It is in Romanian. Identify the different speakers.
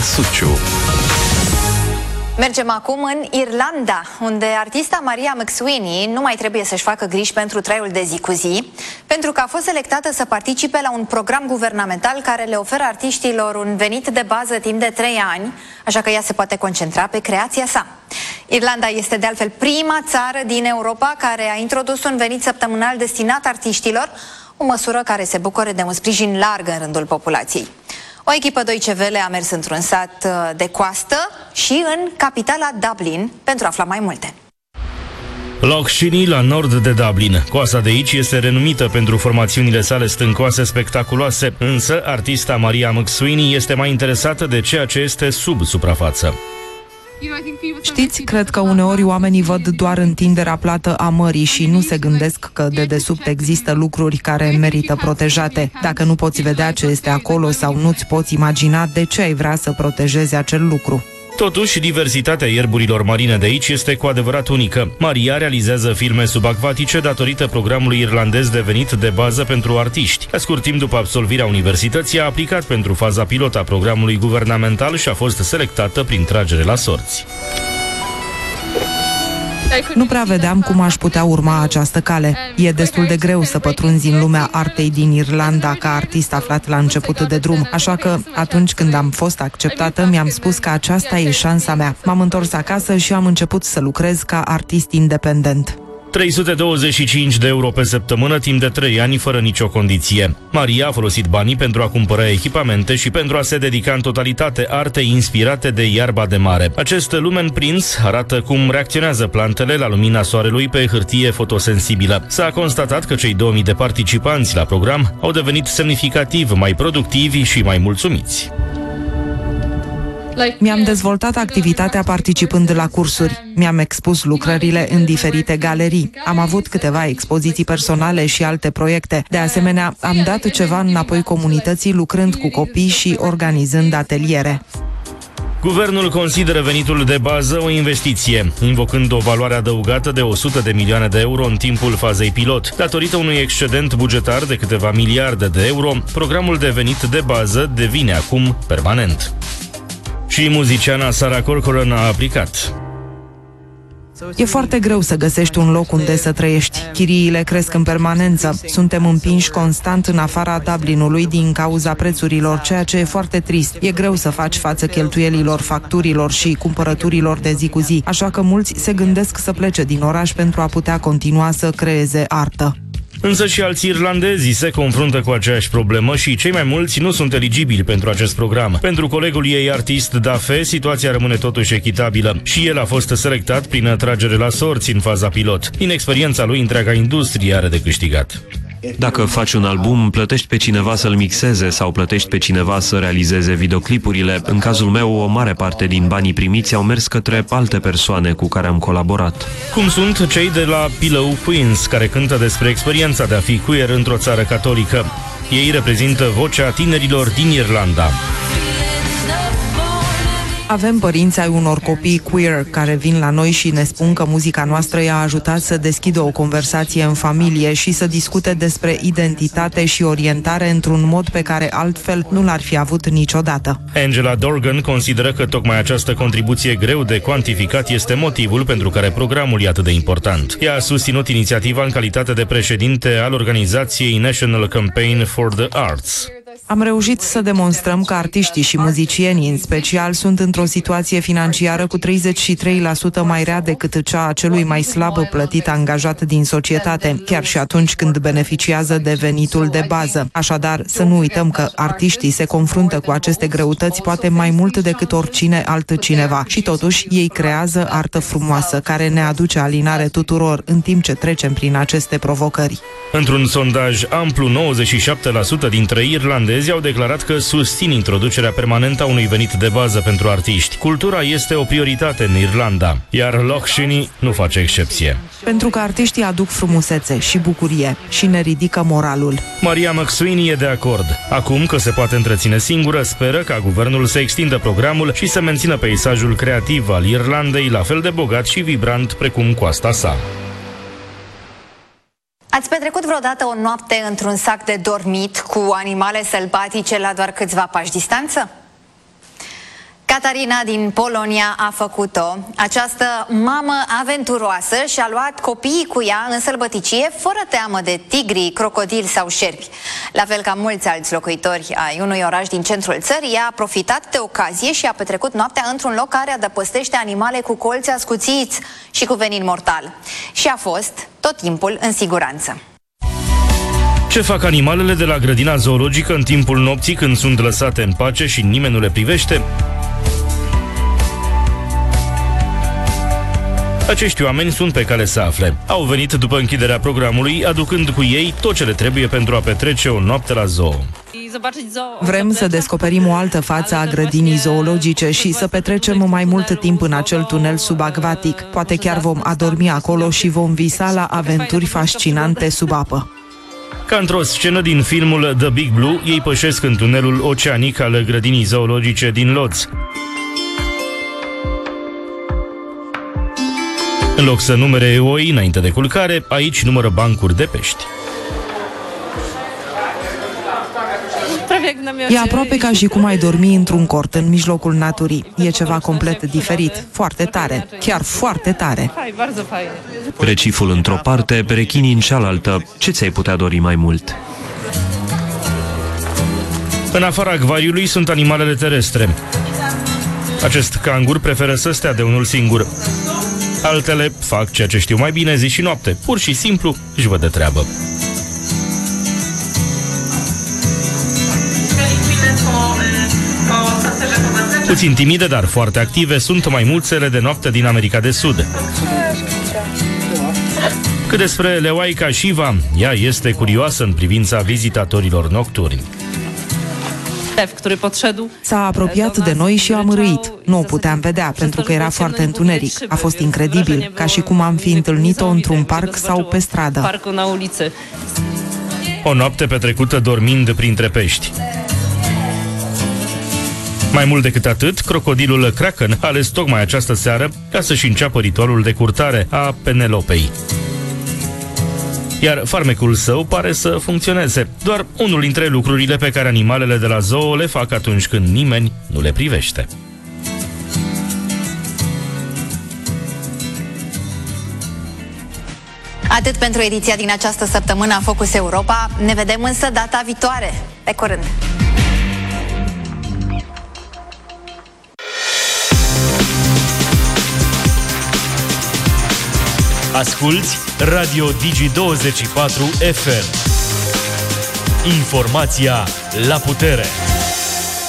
Speaker 1: Suciu.
Speaker 2: Mergem acum în Irlanda, unde artista Maria McSweeney nu mai trebuie să-și facă griji pentru traiul de zi cu zi, pentru că a fost selectată să participe la un program guvernamental care le oferă artiștilor un venit de bază timp de 3 ani, așa că ea se poate concentra pe creația sa. Irlanda este de altfel prima țară din Europa care a introdus un venit săptămânal destinat artiștilor, o măsură care se bucură de un sprijin larg în rândul populației. O echipă Deutsche Welle a mers într-un sat de coastă și în capitala Dublin pentru a afla mai multe.
Speaker 3: Loch Sheeney, la nord de Dublin. Coasta de aici este renumită pentru formațiunile sale stâncoase spectaculoase, însă artista Maria McSweeney este mai interesată de ceea ce este sub suprafață.
Speaker 4: Știți, cred că uneori oamenii văd doar întinderea plată a mării și nu se gândesc că de desubt există lucruri care merită protejate. Dacă nu poți vedea ce este acolo sau nu-ți poți imagina, de ce ai vrea să protejezi acel lucru?
Speaker 3: Totuși, diversitatea ierburilor marine de aici este cu adevărat unică. Maria realizează filme subacvatice datorită programului irlandez devenit de bază pentru artiști. La scurt timp după absolvirea universității, a aplicat pentru faza pilot a programului guvernamental și a fost selectată prin tragere la sorți.
Speaker 4: Nu prea vedeam cum aș putea urma această cale. E destul de greu să pătrunzi în lumea artei din Irlanda ca artist aflat la început de drum, așa că atunci când am fost acceptată, mi-am spus că aceasta e șansa mea. M-am întors acasă și am început să lucrez ca artist independent.
Speaker 3: 325 de euro pe săptămână timp de 3 ani fără nicio condiție. Maria a folosit banii pentru a cumpăra echipamente și pentru a se dedica în totalitate artei inspirate de iarba de mare. Acest lumen prins arată cum reacționează plantele la lumina soarelui pe hârtie fotosensibilă. S-a constatat că cei 2000 de participanți la program au devenit semnificativ mai productivi și mai mulțumiți.
Speaker 4: Mi-am dezvoltat activitatea participând la cursuri. Mi-am expus lucrările în diferite galerii. Am avut câteva expoziții personale și alte proiecte. De asemenea, am dat ceva înapoi comunității lucrând cu copii și organizând ateliere.
Speaker 3: Guvernul consideră venitul de bază o investiție, invocând o valoare adăugată de 100 de milioane de euro în timpul fazei pilot. Datorită unui excedent bugetar de câteva miliarde de euro, programul de venit de bază devine acum permanent. Și muziciana Sarah Corcoran a aplicat.
Speaker 4: E foarte greu să găsești un loc unde să trăiești. Chiriile cresc în permanență. Suntem împinși constant în afara Dublinului din cauza prețurilor, ceea ce e foarte trist. E greu să faci față cheltuielilor, facturilor și cumpărăturilor de zi cu zi, așa că mulți se gândesc să plece din oraș pentru a putea continua să creeze artă.
Speaker 3: Însă și alți irlandezi se confruntă cu aceeași problemă și cei mai mulți nu sunt eligibili pentru acest program. Pentru colegul ei artist Dafe, situația rămâne totuși echitabilă și el a fost selectat prin atragere la sorți în faza pilot. Din experiența lui, întreaga industrie are de câștigat.
Speaker 5: Dacă faci un album, plătești pe cineva să-l mixeze sau plătești pe cineva să realizeze videoclipurile. În cazul meu, o mare parte din banii primiți au mers către alte persoane cu care am colaborat.
Speaker 3: Cum sunt cei de la Pillow Queens, care cântă despre experiența de a fi queer într-o țară catolică. Ei reprezintă vocea tinerilor din Irlanda.
Speaker 4: Avem părinți ai unor copii queer care vin la noi și ne spun că muzica noastră i-a ajutat să deschidă o conversație în familie și să discute despre identitate și orientare într-un mod pe care altfel nu l-ar fi avut niciodată.
Speaker 3: Angela Dorgan consideră că tocmai această contribuție greu de cuantificat este motivul pentru care programul e atât de important. Ea a susținut inițiativa în calitate de președinte al organizației National Campaign for the Arts.
Speaker 4: Am reușit să demonstrăm că artiștii și muzicienii, în special, sunt într-o situație financiară cu 33% mai rea decât cea a celui mai slab plătit angajat din societate, chiar și atunci când beneficiază de venitul de bază. Așadar, să nu uităm că artiștii se confruntă cu aceste greutăți poate mai mult decât oricine altcineva și totuși ei creează artă frumoasă care ne aduce alinare tuturor în timp ce trecem prin aceste provocări.
Speaker 3: Într-un sondaj amplu, 97% dintre irlandezi au declarat că susțin introducerea permanentă a unui venit de bază pentru artiști. Cultura este o prioritate în Irlanda, iar Loch Sheeney nu face excepție.
Speaker 4: Pentru că artiștii aduc frumusețe și bucurie și ne ridică moralul.
Speaker 3: Maria McSweeney e de acord. Acum că se poate întreține singură, speră ca guvernul să extindă programul și să mențină peisajul creativ al Irlandei la fel de bogat și vibrant precum coasta sa.
Speaker 2: Ați petrecut vreodată o noapte într-un sac de dormit cu animale sălbatice la doar câțiva pași distanță? Catarina din Polonia a făcut-o. Această mamă aventuroasă și-a luat copiii cu ea în sălbăticie, fără teamă de tigri, crocodili sau șerpi. La fel ca mulți alți locuitori ai unui oraș din centrul țării, ea a profitat de ocazie și a petrecut noaptea într-un loc care adăpostește animale cu colți ascuțiți și cu venin mortal. Și a fost tot timpul în siguranță.
Speaker 3: Ce fac animalele de la grădina zoologică în timpul nopții când sunt lăsate în pace și nimeni nu le privește? Acești oameni sunt pe cale să afle. Au venit după închiderea programului, aducând cu ei tot ce le trebuie pentru a petrece o noapte la zoo.
Speaker 4: Vrem să descoperim o altă față a grădinii zoologice și să petrecem mai mult timp în acel tunel subacvatic. Poate chiar vom adormi acolo și vom visa la aventuri fascinante sub apă.
Speaker 3: Ca într-o scenă din filmul The Big Blue, ei pășesc în tunelul oceanic al grădinii zoologice din Lodz. În loc să numere oi înainte de culcare, aici numără bancuri de pești.
Speaker 4: E aproape ca și cum ai dormi într-un cort în mijlocul naturii. E ceva complet diferit, foarte tare, chiar foarte tare.
Speaker 5: Reciful într-o parte, rechinii în cealaltă. Ce ți-ai putea dori mai mult?
Speaker 3: În afara acvariului sunt animalele terestre. Acest cangur preferă să stea de unul singur. Altele fac ceea ce știu mai bine zi și noapte. Pur și simplu își văd de treabă. Puțin timide, dar foarte active, sunt maimuțele de noapte din America de Sud. Cât despre leoaica Shiva, ea este curioasă în privința vizitatorilor nocturni.
Speaker 4: S-a apropiat de noi și a mărâit. Nu o puteam vedea pentru că era foarte întuneric. A fost incredibil, ca și cum am fi întâlnit-o într-un parc sau pe stradă.
Speaker 3: O noapte petrecută dormind printre pești. Mai mult decât atât, crocodilul Kraken a ales tocmai această seară ca să-și înceapă ritualul de curtare a Penelopei. Iar farmecul său pare să funcționeze. Doar unul dintre lucrurile pe care animalele de la zoo le fac atunci când nimeni nu le privește.
Speaker 2: Atât pentru ediția din această săptămână a Focus Europa. Ne vedem însă data viitoare. Pe curând!
Speaker 1: Asculți Radio Digi24 FM. Informația la putere.